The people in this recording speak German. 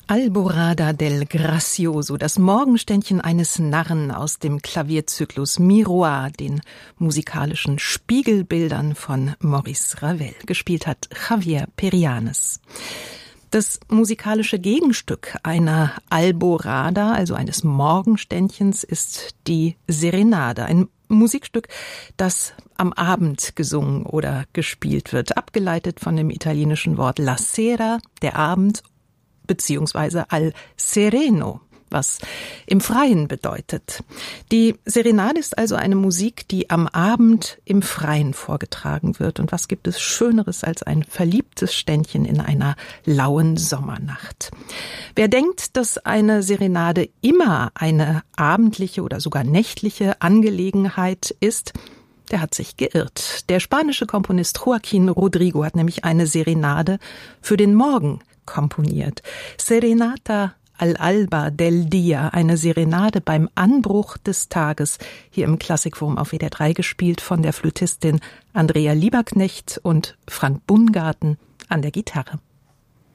Alborada del Gracioso, das Morgenständchen eines Narren aus dem Klavierzyklus Miroir, den musikalischen Spiegelbildern von Maurice Ravel. Gespielt hat Javier Perianes. Das musikalische Gegenstück einer Alborada, also eines Morgenständchens, ist die Serenade, ein Musikstück, das am Abend gesungen oder gespielt wird, abgeleitet von dem italienischen Wort la sera, der Abend, beziehungsweise al sereno, was im Freien bedeutet. Die Serenade ist also eine Musik, die am Abend im Freien vorgetragen wird. Und was gibt es Schöneres als ein verliebtes Ständchen in einer lauen Sommernacht? Wer denkt, dass eine Serenade immer eine abendliche oder sogar nächtliche Angelegenheit ist, der hat sich geirrt. Der spanische Komponist Joaquín Rodrigo hat nämlich eine Serenade für den Morgen komponiert. Serenata al alba del dia, eine Serenade beim Anbruch des Tages, hier im Klassikforum auf WDR 3 gespielt von der Flötistin Andrea Lieberknecht und Frank Bungarten an der Gitarre.